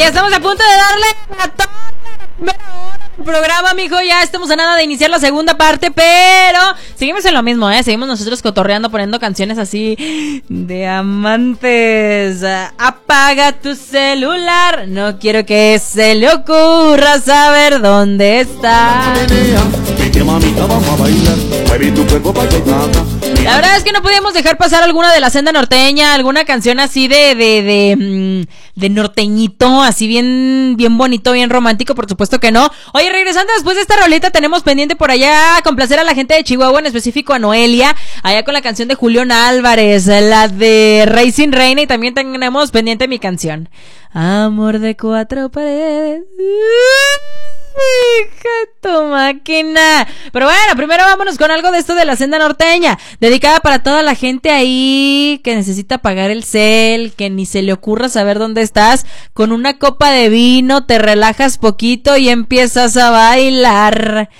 ya estamos a punto de darle a toda la primera hora del programa, mijo. Ya estamos a nada de iniciar la segunda parte, pero seguimos en lo mismo, seguimos nosotros cotorreando, poniendo canciones así de amantes. Apaga tu celular, no quiero que se le ocurra saber dónde está. La verdad es que no podíamos dejar pasar alguna de la senda norteña, alguna canción así de norteñito, así bien bonito, bien romántico, por supuesto que no. Oye, regresando después de esta roleta, tenemos pendiente por allá complacer a la gente de Chihuahua, en específico a Noelia, allá con la canción de Julián Álvarez, la de Racing Reina, y también tenemos pendiente mi canción, Amor de Cuatro Paredes. Hija de tu máquina. Pero bueno, primero vámonos con algo de esto de la senda norteña, dedicada para toda la gente ahí que necesita pagar el cel, que ni se le ocurra saber dónde estás. Con una copa de vino te relajas poquito y empiezas a bailar.